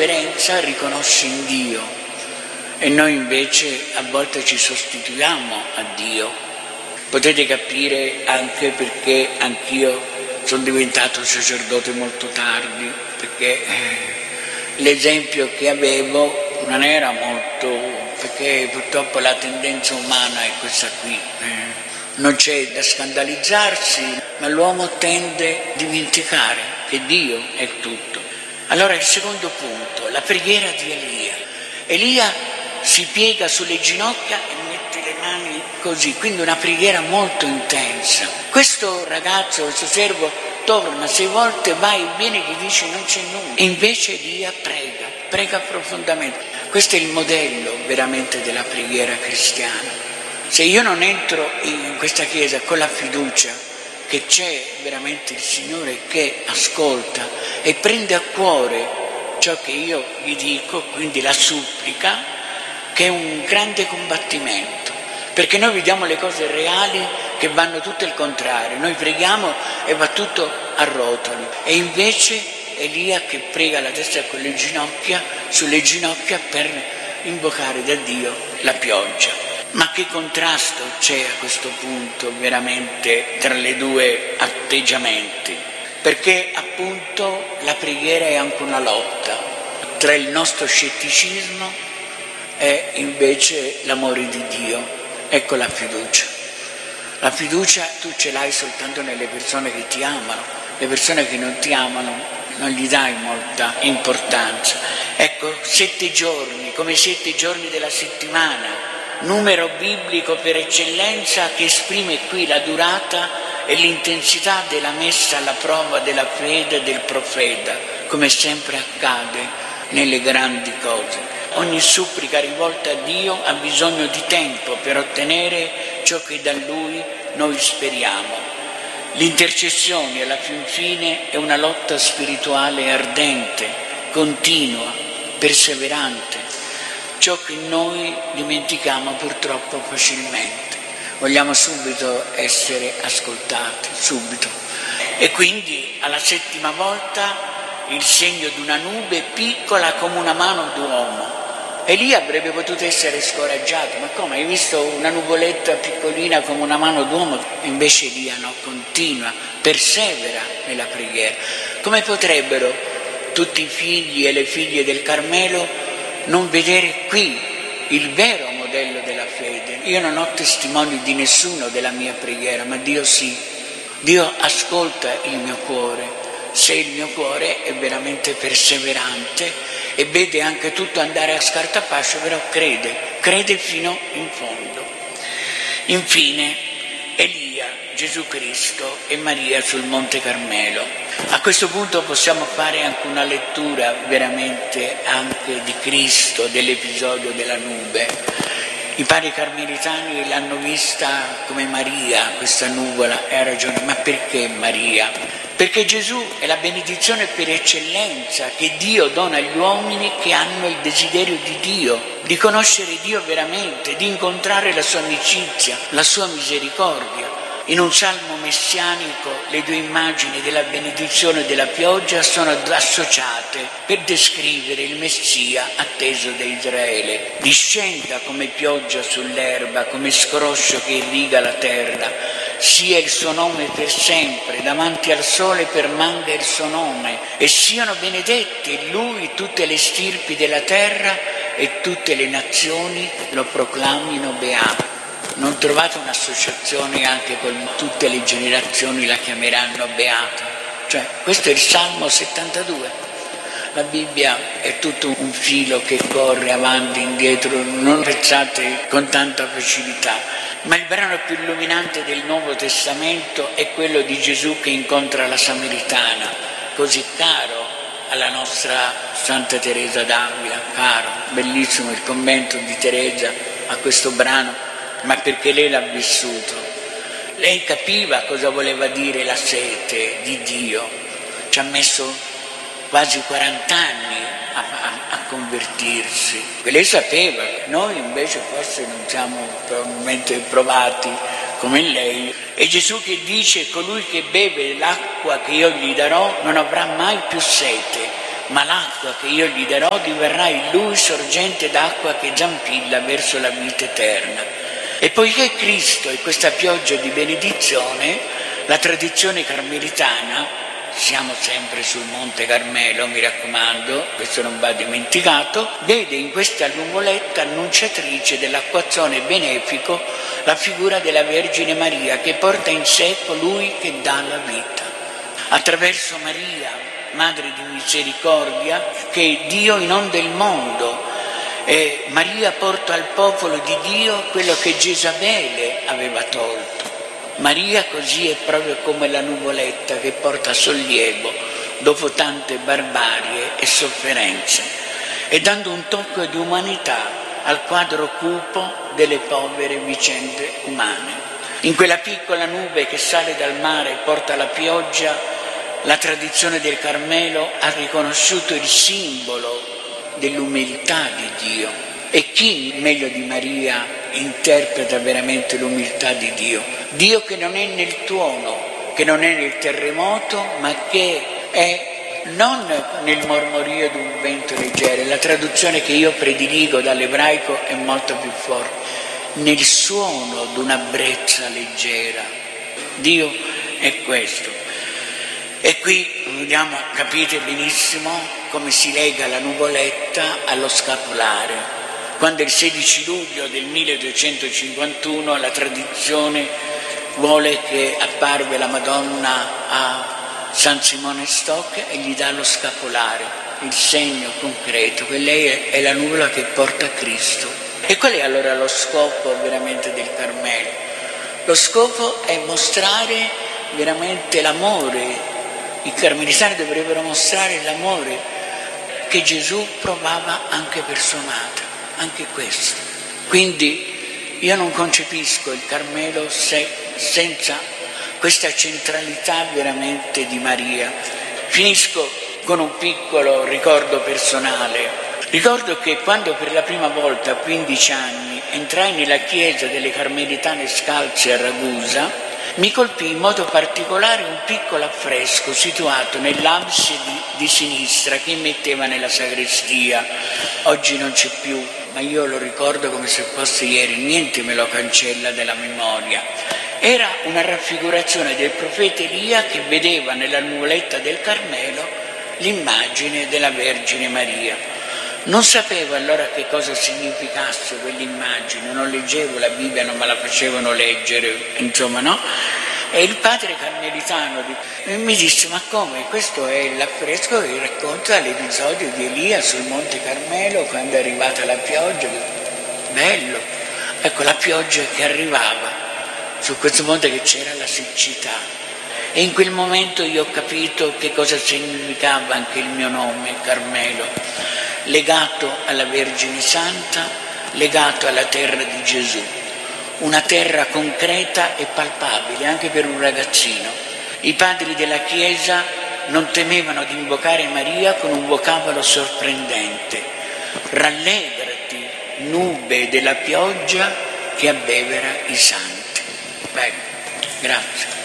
sofferenza riconosce in Dio e noi invece a volte ci sostituiamo a Dio. Potete capire anche perché anch'io sono diventato sacerdote molto tardi, perché l'esempio che avevo non era molto, perché purtroppo la tendenza umana è questa qui. Non c'è da scandalizzarsi, ma l'uomo tende a dimenticare che Dio è tutto. Allora il secondo punto, la preghiera di Elia. Elia si piega sulle ginocchia e mette le mani così, quindi una preghiera molto intensa. Questo ragazzo, questo servo, torna 6 volte, va e viene e gli dice non c'è nulla. E invece Elia prega profondamente. Questo è il modello veramente della preghiera cristiana. Se io non entro in questa chiesa con la fiducia che c'è veramente il Signore che ascolta e prende a cuore ciò che io gli dico, quindi la supplica, che è un grande combattimento, perché noi vediamo le cose reali che vanno tutto il contrario, noi preghiamo e va tutto a rotoli, e invece Elia che prega la testa con le ginocchia, sulle ginocchia per invocare da Dio la pioggia. Ma che contrasto c'è a questo punto veramente tra le due atteggiamenti? Perché appunto la preghiera è anche una lotta tra il nostro scetticismo e invece l'amore di Dio. Ecco la fiducia. La fiducia tu ce l'hai soltanto nelle persone che ti amano, le persone che non ti amano non gli dai molta importanza. Ecco, 7 giorni, come 7 giorni della settimana, numero biblico per eccellenza che esprime qui la durata e l'intensità della messa alla prova della fede del profeta, come sempre accade nelle grandi cose. Ogni supplica rivolta a Dio ha bisogno di tempo per ottenere ciò che da Lui noi speriamo. L'intercessione alla fin fine è una lotta spirituale ardente, continua, perseverante, ciò che noi dimentichiamo purtroppo facilmente. Vogliamo subito essere ascoltati, subito. E quindi alla 7ª volta il segno di una nube piccola come una mano d'uomo. E lì avrebbe potuto essere scoraggiato, ma come, hai visto una nuvoletta piccolina come una mano d'uomo? Invece Elia no, continua, persevera nella preghiera. Come potrebbero tutti i figli e le figlie del Carmelo non vedere qui il vero modello della fede? Io non ho testimoni di nessuno della mia preghiera, ma Dio sì. Dio ascolta il mio cuore, se il mio cuore è veramente perseverante e vede anche tutto andare a scartafascio, però crede fino in fondo. Infine, Elia, Gesù Cristo e Maria sul Monte Carmelo. A questo punto possiamo fare anche una lettura veramente anche di Cristo, dell'episodio della nube. I padri carmelitani l'hanno vista come Maria, questa nuvola, e ha ragione. Ma perché Maria? Perché Gesù è la benedizione per eccellenza che Dio dona agli uomini che hanno il desiderio di Dio, di conoscere Dio veramente, di incontrare la sua amicizia, la sua misericordia. In un salmo messianico le 2 immagini della benedizione e della pioggia sono associate per descrivere il Messia atteso da Israele. Discenda come pioggia sull'erba, come scroscio che irriga la terra. Sia il suo nome per sempre, davanti al sole permanga il suo nome, e siano benedette in lui tutte le stirpi della terra e tutte le nazioni lo proclamino beato. Non trovate un'associazione anche con tutte le generazioni la chiameranno beato? Cioè, questo è il Salmo 72. La Bibbia è tutto un filo che corre avanti e indietro, non pensate con tanta facilità. Ma il brano più illuminante del Nuovo Testamento è quello di Gesù che incontra la Samaritana, così caro alla nostra Santa Teresa d'Avila, caro, bellissimo il commento di Teresa a questo brano, ma perché lei l'ha vissuto. Lei capiva cosa voleva dire la sete di Dio, ci ha messo quasi 40 anni a convertirsi. Lei sapeva, noi invece forse non siamo probabilmente provati come lei. E Gesù che dice: colui che beve l'acqua che io gli darò non avrà mai più sete, ma l'acqua che io gli darò diverrà in lui sorgente d'acqua che zampilla verso la vita eterna. E poiché Cristo è questa pioggia di benedizione, la tradizione carmelitana, siamo sempre sul Monte Carmelo, mi raccomando, questo non va dimenticato, vede in questa nuvoletta annunciatrice dell'acquazzone benefico la figura della Vergine Maria che porta in sé colui che dà la vita. Attraverso Maria, Madre di misericordia, che è Dio inonda il mondo, e Maria porta al popolo di Dio quello che Gesabele aveva tolto. Maria così è proprio come la nuvoletta che porta sollievo dopo tante barbarie e sofferenze, e dando un tocco di umanità al quadro cupo delle povere vicende umane. In quella piccola nube che sale dal mare e porta la pioggia, la tradizione del Carmelo ha riconosciuto il simbolo dell'umiltà di Dio. E chi meglio di Maria interpreta veramente l'umiltà di Dio? Dio che non è nel tuono, che non è nel terremoto, ma che è non nel mormorio di un vento leggero. La traduzione che io prediligo dall'ebraico è molto più forte: nel suono di una brezza leggera. Dio è questo. E qui vediamo, capite benissimo come si lega la nuvoletta allo scapolare. Quando il 16 luglio del 1251 la tradizione vuole che apparve la Madonna a San Simone Stock e gli dà lo scapolare, il segno concreto che lei è la nuvola che porta Cristo. E qual è allora lo scopo veramente del Carmelo? Lo scopo è mostrare veramente l'amore. I carmelitani dovrebbero mostrare l'amore che Gesù provava anche per sua madre, anche questo. Quindi io non concepisco il Carmelo senza questa centralità veramente di Maria. Finisco con un piccolo ricordo personale. Ricordo che quando per la prima volta a 15 anni entrai nella chiesa delle Carmelitane Scalze a Ragusa, mi colpì in modo particolare un piccolo affresco situato nell'abside di sinistra che metteva nella sagrestia. Oggi non c'è più, ma io lo ricordo come se fosse ieri, niente me lo cancella dalla memoria. Era una raffigurazione del profeta Elia che vedeva nella nuvoletta del Carmelo l'immagine della Vergine Maria. Non sapevo allora che cosa significasse quell'immagine, non leggevo la Bibbia, non me la facevano leggere, insomma, no? E il padre carmelitano mi disse: ma come? Questo è l'affresco che racconta l'episodio di Elia sul Monte Carmelo quando è arrivata la pioggia. Bello! Ecco, la pioggia che arrivava su questo monte, che c'era la siccità. E in quel momento io ho capito che cosa significava anche il mio nome, Carmelo. Legato alla Vergine Santa, legato alla terra di Gesù, una terra concreta e palpabile anche per un ragazzino. I padri della Chiesa non temevano di invocare Maria con un vocabolo sorprendente: rallegrati, nube della pioggia che abbevera i santi. Bene, grazie.